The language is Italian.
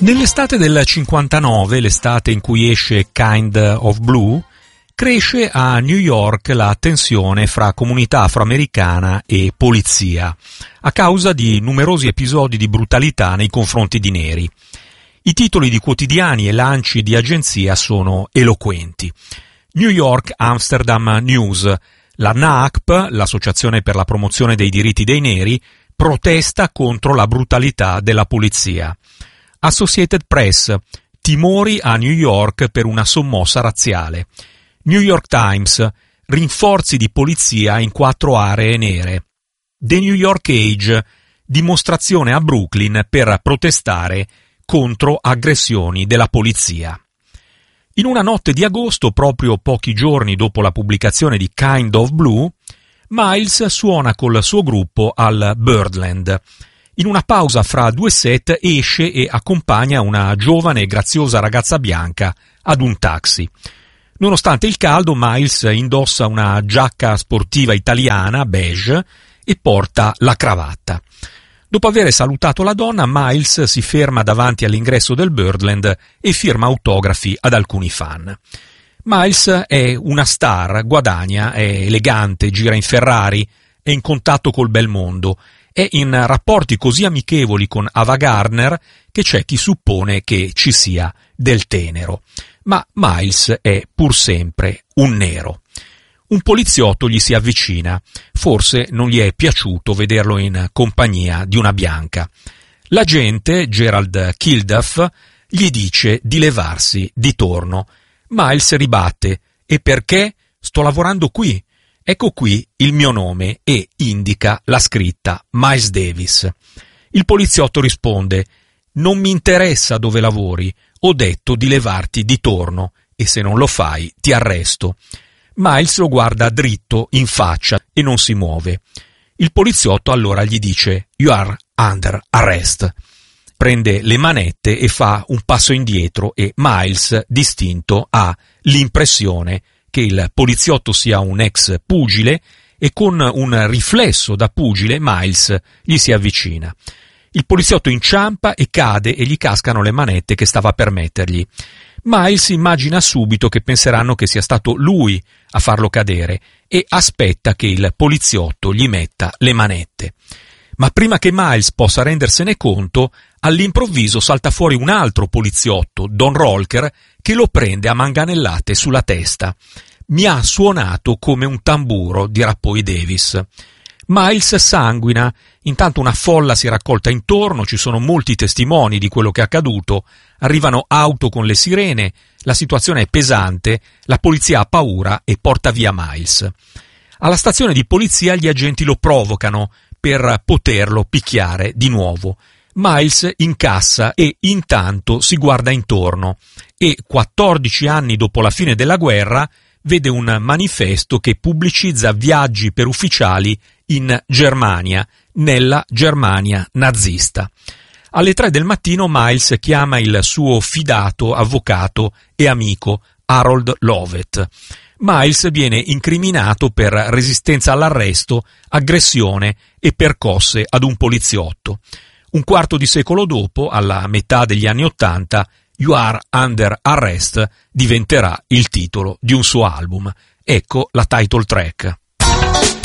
Nell'estate del 59, l'estate in cui esce Kind of Blue, cresce a New York la tensione fra comunità afroamericana e polizia, a causa di numerosi episodi di brutalità nei confronti di neri. I titoli di quotidiani e lanci di agenzia sono eloquenti. New York Amsterdam News, la NAACP, l'Associazione per la promozione dei diritti dei neri, protesta contro la brutalità della polizia. Associated Press, timori a New York per una sommossa razziale. New York Times, rinforzi di polizia in 4 aree nere. The New York Age, dimostrazione a Brooklyn per protestare contro aggressioni della polizia. In una notte di agosto, proprio pochi giorni dopo la pubblicazione di Kind of Blue, Miles suona col suo gruppo al Birdland. In una pausa fra 2 set esce e accompagna una giovane e graziosa ragazza bianca ad un taxi. Nonostante il caldo, Miles indossa una giacca sportiva italiana beige e porta la cravatta. Dopo aver salutato la donna, Miles si ferma davanti all'ingresso del Birdland e firma autografi ad alcuni fan. Miles è una star, guadagna, è elegante, gira in Ferrari, è in contatto col bel mondo, è in rapporti così amichevoli con Ava Gardner che c'è chi suppone che ci sia del tenero. Ma Miles è pur sempre un nero. Un poliziotto gli si avvicina, forse non gli è piaciuto vederlo in compagnia di una bianca. L'agente, Gerald Kilduff, gli dice di levarsi di torno. Miles ribatte: «E perché? Sto lavorando qui. Ecco qui il mio nome», e indica la scritta Miles Davis. Il poliziotto risponde: «Non mi interessa dove lavori, ho detto di levarti di torno e se non lo fai ti arresto». Miles lo guarda dritto in faccia e non si muove. Il poliziotto allora gli dice: «You are under arrest». Prende le manette e fa un passo indietro e Miles, distinto, ha l'impressione che il poliziotto sia un ex pugile e con un riflesso da pugile Miles gli si avvicina. Il poliziotto inciampa e cade e gli cascano le manette che stava per mettergli. Miles immagina subito che penseranno che sia stato lui a farlo cadere e aspetta che il poliziotto gli metta le manette. Ma prima che Miles possa rendersene conto, all'improvviso salta fuori un altro poliziotto, Don Rolker, che lo prende a manganellate sulla testa. «Mi ha suonato come un tamburo», dirà poi Davis. Miles sanguina, intanto una folla si è raccolta intorno, ci sono molti testimoni di quello che è accaduto, arrivano auto con le sirene, la situazione è pesante, la polizia ha paura e porta via Miles. Alla stazione di polizia gli agenti lo provocano per poterlo picchiare di nuovo. Miles incassa e intanto si guarda intorno e 14 anni dopo la fine della guerra vede un manifesto che pubblicizza viaggi per ufficiali in Germania, nella Germania nazista. Alle 3 del mattino Miles chiama il suo fidato avvocato e amico Harold Lovett. Miles viene incriminato per resistenza all'arresto, aggressione e percosse ad un poliziotto. Un quarto di secolo dopo, alla metà degli anni '80, You Are Under Arrest diventerà il titolo di un suo album. Ecco la title track.